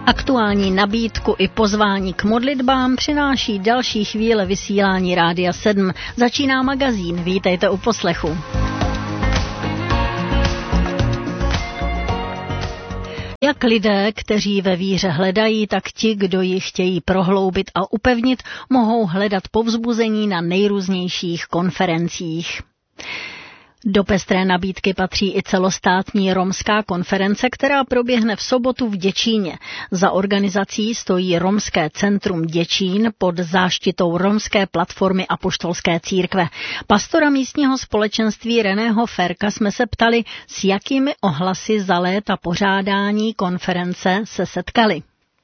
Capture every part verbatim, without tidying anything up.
Aktuální nabídku i pozvání k modlitbám přináší další chvíle vysílání Rádia sedm. Začíná magazín, vítejte u poslechu. Jak lidé, kteří ve víře hledají, tak ti, kdo ji chtějí prohloubit a upevnit, mohou hledat povzbuzení na nejrůznějších konferencích. Do pestré nabídky patří i celostátní romská konference, která proběhne v sobotu v Děčíně. Za organizací stojí Romské centrum Děčín pod záštitou romské platformy Apoštolské církve. Pastora místního společenství Reného Ferka jsme se ptali, s jakými ohlasy za léta pořádání konference se setkali.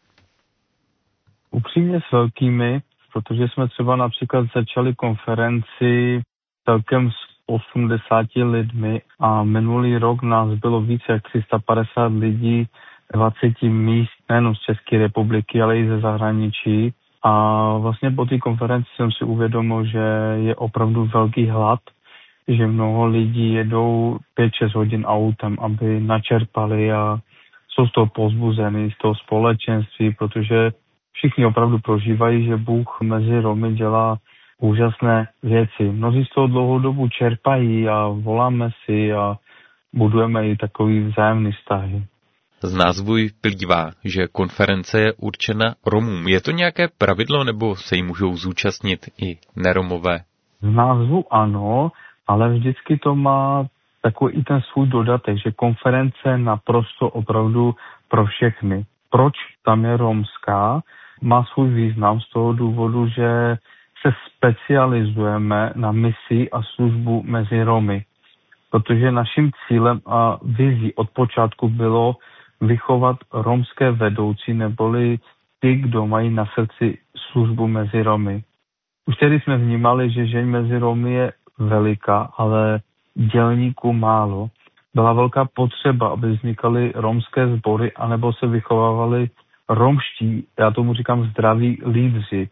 Upřímně s velkými, protože jsme třeba například začali konferenci celkem s osmdesáti lidmi a minulý rok nás bylo více jak tři sta padesát lidí, dvacet míst, nejenom z České republiky, ale i ze zahraničí. A vlastně po té konferenci jsem si uvědomil, že je opravdu velký hlad, že mnoho lidí jedou pět šest hodin autem, aby načerpali a jsou z toho povzbuzení, z toho společenství, protože všichni opravdu prožívají, že Bůh mezi Romy dělá úžasné věci. Mnozí z toho dlouhou dobu čerpají a voláme si a budujeme i takový vzájemný vztahy. Z názvu vyplývá, že konference je určena Romům. Je to nějaké pravidlo, nebo se jí můžou zúčastnit i neromové? Z názvu ano, ale vždycky to má takový i ten svůj dodatek, že konference naprosto opravdu pro všechny. Proč tam je romská? Má svůj význam z toho důvodu, že se specializujeme na misi a službu mezi Romy, protože naším cílem a vizí od počátku bylo vychovat romské vedoucí, neboli ty, kdo mají na srdci službu mezi Romy. Už tedy jsme vnímali, že žeň mezi Romy je veliká, ale dělníků málo. Byla velká potřeba, aby vznikaly romské sbory, anebo se vychovávali romští, já tomu říkám zdraví lídři.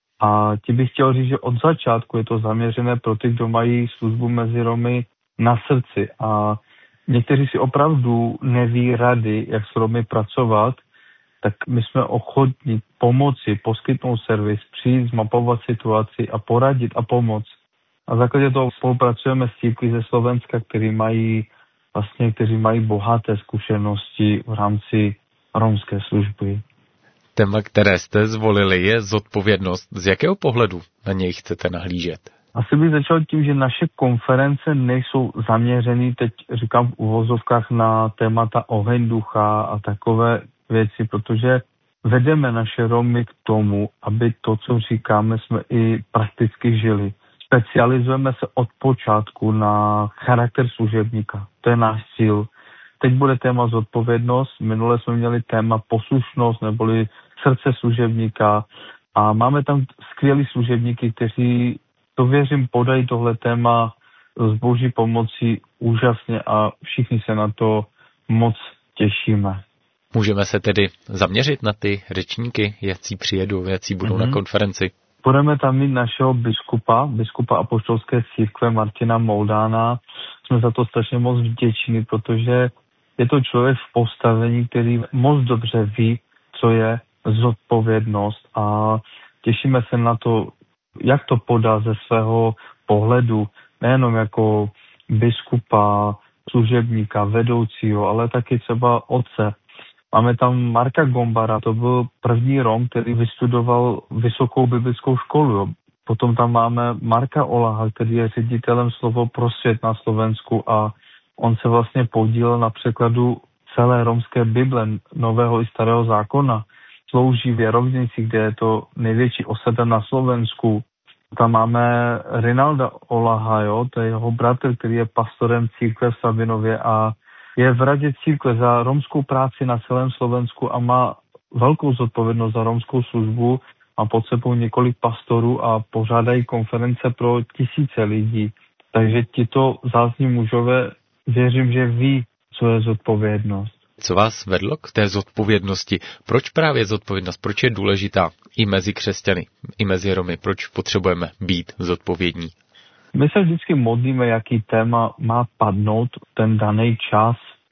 A ti bych chtěl říct, že od začátku je to zaměřené pro ty, kdo mají službu mezi Romy na srdci. A někteří si opravdu neví rady, jak s Romy pracovat, tak my jsme ochotní pomoci, poskytnout servis, přijít, zmapovat situaci a poradit a pomoct. Na základě toho spolupracujeme s církví ze Slovenska, kteří mají, vlastně, kteří mají bohaté zkušenosti v rámci romské služby. Téma, které jste zvolili, je zodpovědnost. Z jakého pohledu na něj chcete nahlížet? Asi bych začal tím, že naše konference nejsou zaměřený, teď říkám v uvozovkách, na témata oheň ducha a takové věci, protože vedeme naše Romy k tomu, aby to, co říkáme, jsme i prakticky žili. Specializujeme se od počátku na charakter služebníka. To je náš cíl. Teď bude téma zodpovědnost, minule jsme měli téma poslušnost neboli srdce služebníka a máme tam skvělí služebníky, kteří, to věřím, podají tohle téma s boží pomocí úžasně a všichni se na to moc těšíme. Můžeme se tedy zaměřit na ty řečníky, jací přijedou, jací budou mm-hmm. na konferenci? Budeme tam mít našeho biskupa, biskupa Apoštolské církve Martina Moldána. Jsme za to strašně moc vděční, protože je to člověk v postavení, který moc dobře ví, co je zodpovědnost a těšíme se na to, jak to podá ze svého pohledu, nejenom jako biskupa, služebníka, vedoucího, ale taky třeba otce. Máme tam Marka Gombara, to byl první Rom, který vystudoval vysokou biblickou školu. Potom tam máme Marka Olaha, který je ředitelem Slovo pro svět na Slovensku a on se vlastně podílel na překladu celé romské Bible, Nového i Starého zákona. Slouží v Jerovnici, kde je to největší osada na Slovensku. Tam máme Rinalda Olaha, jo, to je jeho bratr, který je pastorem církve v Savinově a je v radě církve za romskou práci na celém Slovensku a má velkou zodpovědnost za romskou službu. Má pod sebou několik pastorů a pořádají konference pro tisíce lidí. Takže tito vzácní mužové, věřím, že ví, co je zodpovědnost. Co vás vedlo k té zodpovědnosti? Proč právě zodpovědnost? Proč je důležitá i mezi křesťany, i mezi Romy? Proč potřebujeme být zodpovědní? My se vždycky modlíme, jaký téma má padnout ten daný čas.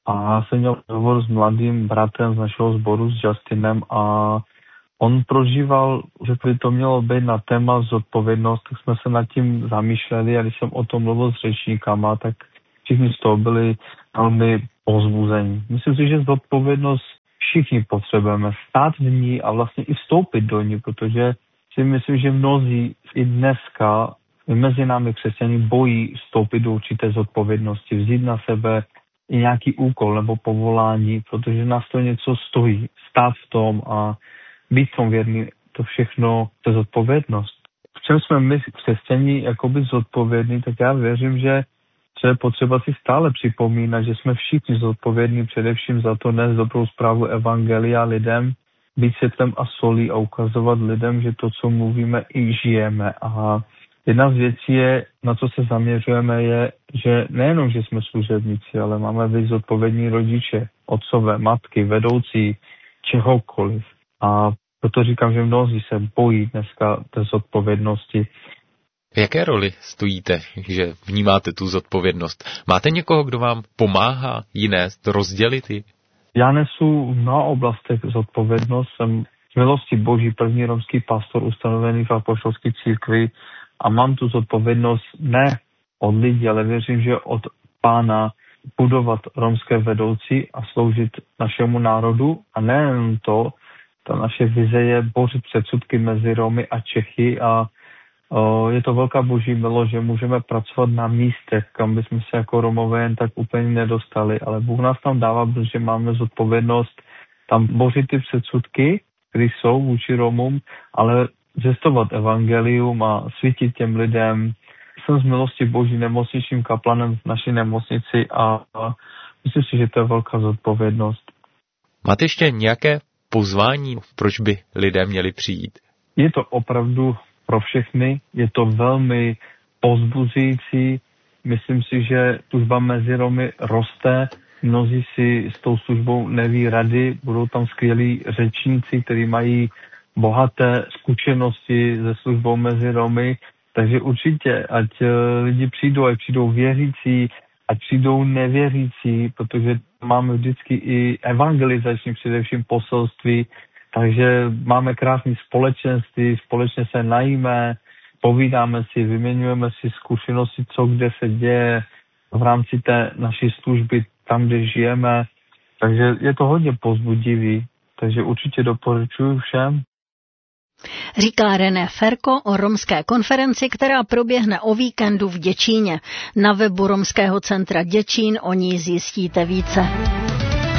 A jsem měl rozhovor s mladým bratrem z našeho sboru, s Justinem, a on prožíval, že by to mělo být na téma zodpovědnost, tak jsme se nad tím zamýšleli a když jsem o tom mluvil s řečníkama, tak všichni z toho byli velmi povzbuzení. Myslím si, že zodpovědnost všichni potřebujeme stát v ní a vlastně i vstoupit do ní, protože si myslím, že mnozí i dneska i mezi námi křesťané bojí vstoupit do určité zodpovědnosti, vzít na sebe i nějaký úkol nebo povolání, protože nás to něco stojí, stát v tom a být v tom věrný, to všechno, to je zodpovědnost. V čem jsme my křesťané jakoby zodpovědní, tak já věřím, že co je potřeba si stále připomínat, že jsme všichni zodpovědní především za to nést dobrou zprávu evangelia lidem, být světlem a solí a ukazovat lidem, že to, co mluvíme, i žijeme. A jedna z věcí je, na co se zaměřujeme, je, že nejenom, že jsme služebníci, ale máme být zodpovědní rodiče, otcové, matky, vedoucí, čehokoliv. A proto říkám, že mnozí se bojí dneska té zodpovědnosti. V jaké roli stojíte, že vnímáte tu zodpovědnost? Máte někoho, kdo vám pomáhá ji nést, rozdělit ji? Já nesu v mnoha oblastech zodpovědnost. Jsem z milosti Boží první romský pastor ustanovený v apoštolské církvi a mám tu zodpovědnost ne od lidí, ale věřím, že od Pána budovat romské vedoucí a sloužit našemu národu. A nejen to, ta naše vize je bořit předsudky mezi Romy a Čechy a o, je to velká boží milost, že můžeme pracovat na místech, kam bychom se jako Romové jen tak úplně nedostali, ale Bůh nás tam dává, protože máme zodpovědnost tam bořit ty předsudky, které jsou vůči Romům, ale zvěstovat evangelium a svítit těm lidem. Jsem z milosti Boží nemocničním kaplanem v naší nemocnici a, a myslím si, že to je velká zodpovědnost. Máte ještě nějaké pozvání, proč by lidé měli přijít? Je to opravdu pro všechny, je to velmi povzbuzující. Myslím si, že služba mezi Romy roste, mnozí si s tou službou neví rady, budou tam skvělí řečníci, kteří mají bohaté zkušenosti se službou mezi Romy, takže určitě, ať lidi přijdou, ať přijdou věřící, ať přijdou nevěřící, protože máme vždycky i evangelizační především poselství, takže máme krásné společenství, společně se najíme, povídáme si, vyměňujeme si zkušenosti, co kde se děje v rámci té naší služby, tam, kde žijeme, takže je to hodně povzbudivý, takže určitě doporučuji všem. Říká René Ferko o romské konferenci, která proběhne o víkendu v Děčíně. Na webu Romského centra Děčín o ní zjistíte více.